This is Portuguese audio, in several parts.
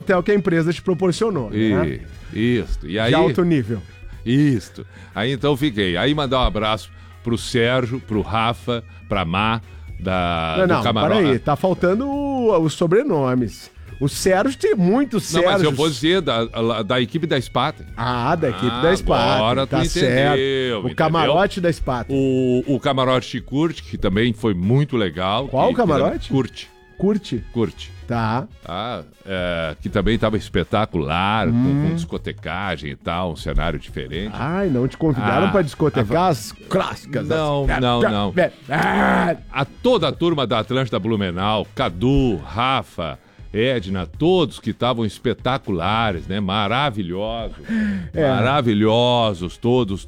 hotel que a empresa te proporcionou, né? Isso. E aí, de alto nível. Isso. Aí então fiquei. Aí mandar um abraço pro Sérgio, pro Rafa, pra Má, do Camarote. Peraí, tá faltando os sobrenomes. O Sérgio tem muitos Sérgios. Não, mas eu vou dizer da equipe da Spaten. Da equipe da Spaten. Agora tá tu entendeu, certo. O camarote da Spaten. O camarote de Curte, que também foi muito legal. Qual o camarote? Curte. Tá. Que também estava espetacular, com discotecagem e tal, um cenário diferente. Ai, não te convidaram pra discotecar as clássicas? Não. Toda a turma da Atlântida Blumenau, Cadu, Rafa, Edna, todos que estavam espetaculares, né? Maravilhosos. Maravilhosos, todos.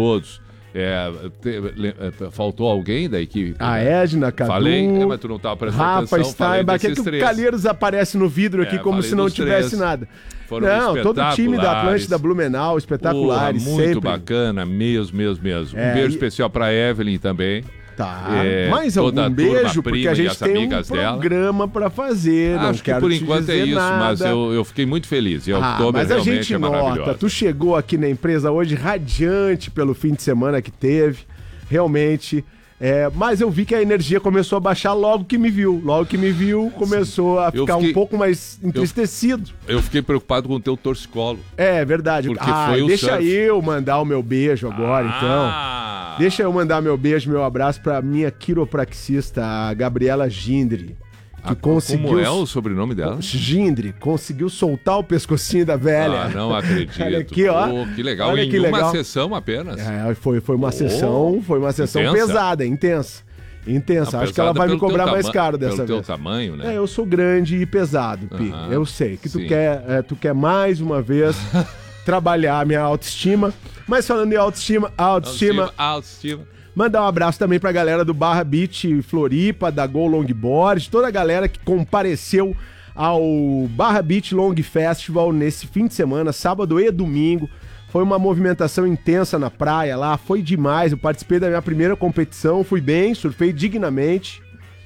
Faltou alguém da equipe? A Edna, Cadu. Falei, mas tu não estava prestando Rafa, atenção. Steinbach, que o Calheiros aparece no vidro aqui como se não tivesse nada. Não, todo o time da Atlântida Blumenau, espetaculares. Muito sempre. Bacana, mesmo. Um beijo especial pra Evelyn também. Tá. Mais algum beijo, porque a gente tem um programa pra fazer. Acho que por enquanto é isso, mas eu fiquei muito feliz. Mas a gente nota, tu chegou aqui na empresa hoje radiante pelo fim de semana que teve, realmente. Mas eu vi que a energia começou a baixar logo que me viu. Começou a ficar um pouco mais entristecido. Eu fiquei preocupado com o teu torcicolo. É verdade. Porque foi deixa eu mandar o meu beijo agora, então. Deixa eu mandar meu beijo, meu abraço pra minha quiropraxista, a Gabriela Gindri. Que conseguiu... Como é o sobrenome dela? Gindri. Conseguiu soltar o pescocinho da velha. Não acredito. Olha aqui, ó. Que legal. Olha que legal. Uma sessão apenas. Foi uma sessão pesada, intensa. Acho que ela vai me cobrar mais caro dessa vez. Pelo teu tamanho, né? Eu sou grande e pesado, Pi. Eu sei que tu quer mais uma vez trabalhar a minha autoestima. Mas falando em autoestima. Mandar um abraço também pra galera do Barra Beach Floripa, da Go Longboard, toda a galera que compareceu ao Barra Beach Long Festival nesse fim de semana, sábado e domingo. Foi uma movimentação intensa na praia lá, foi demais. Eu participei da minha primeira competição, fui bem, surfei dignamente,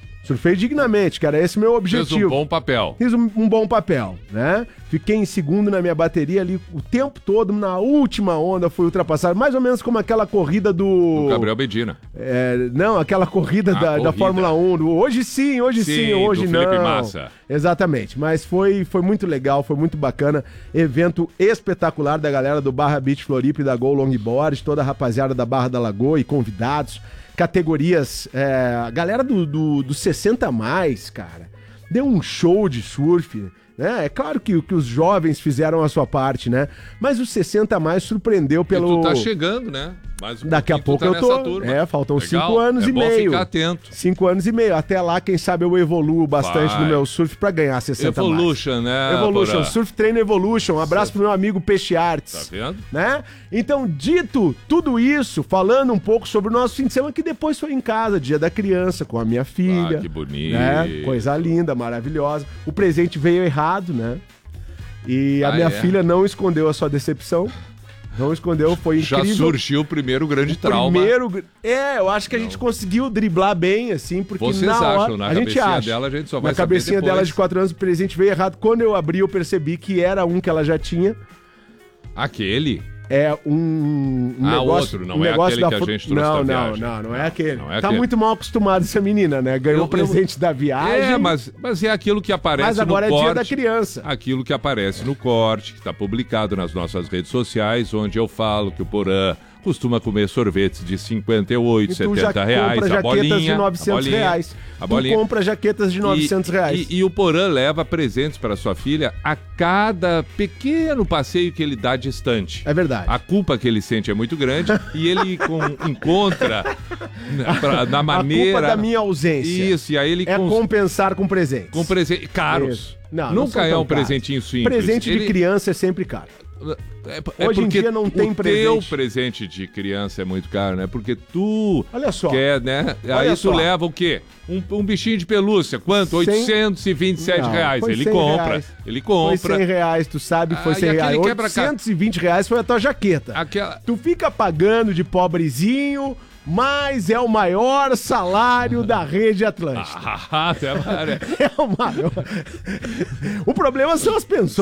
cara, esse é o meu objetivo. Fiz um bom papel. Fiz um bom papel, né? Fiquei em segundo na minha bateria ali o tempo todo, na última onda fui ultrapassado, mais ou menos como aquela corrida do Gabriel Medina. Não, aquela corrida da Fórmula 1, hoje sim, hoje do não. Felipe Massa. Exatamente, mas foi muito legal, foi muito bacana, evento espetacular da galera do Barra Beach Floripa e da Go Longboard, toda a rapaziada da Barra da Lagoa e convidados, categorias, a galera do 60 a mais, cara, deu um show de surf, né? É claro que os jovens fizeram a sua parte, né? Mas o 60 a mais surpreendeu pelo... E tu tá chegando, né? Daqui a pouco eu tô. Faltam legal. 5 anos e meio. Ficar atento. 5 anos e meio. Até lá, quem sabe eu evoluo bastante no meu surf pra ganhar 60 Evolution, mais. Evolution, Surf Trainer Evolution. Um abraço pro meu amigo Peixe Arts. Tá vendo? Né? Então, dito tudo isso, falando um pouco sobre o nosso fim de semana, que depois foi em casa, dia da criança, com a minha filha. Que bonito. Né? Coisa linda, maravilhosa. O presente veio errado, né? E a minha filha não escondeu a sua decepção. Não escondeu, foi incrível. Já surgiu o primeiro grande trauma. Eu acho que a gente conseguiu driblar bem, assim, porque vocês acham, na cabecinha dela a gente só vai saber depois. Na cabecinha dela de 4 anos o presente veio errado. Quando eu abri, eu percebi que era um que ela já tinha. Aquele? É um negócio... outro, não é aquele que a gente trouxe da viagem. Não é aquele. Tá muito mal acostumada essa menina, né? Ganhou o presente da viagem. Mas é aquilo que aparece no corte. Mas agora é dia da criança. Aquilo que aparece no corte, que está publicado nas nossas redes sociais, onde eu falo que o Porã costuma comer sorvetes de 58, 70 reais, a bolinha. De 900 reais. Tu compra jaquetas de 900 reais. E o Porã leva presentes para sua filha a cada pequeno passeio que ele dá distante. É verdade. A culpa que ele sente é muito grande e ele encontra na maneira... A culpa da minha ausência. Isso, e aí ele... compensar com presentes. Com presentes caros. Nunca é um presentinho simples. Presente de criança é sempre caro. Hoje em dia não tem presente. O teu presente de criança é muito caro, né? Porque tu quer, né? Aí tu leva o quê? Um bichinho de pelúcia. Quanto? 827 reais. Ele compra. Foi 100 reais, tu sabe que foi 100 reais. 820 reais foi a tua jaqueta. Tu fica pagando de pobrezinho... Mas é o maior salário da Rede Atlântica. Até é o maior. O problema são as pensões.